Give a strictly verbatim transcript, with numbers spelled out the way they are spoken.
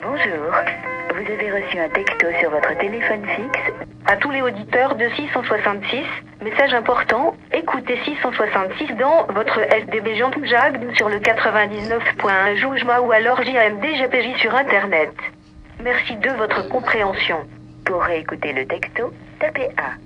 Bonjour. Vous avez reçu un texto sur votre téléphone fixe. À tous les auditeurs de six cent soixante-six, message important, écoutez six cent soixante-six dans votre S D B Jean Jag sur le quatre-vingt-dix-neuf point un Joujma ou alors J A M D G P J sur Internet. Merci de votre compréhension. Pour réécouter le texto, tapez un.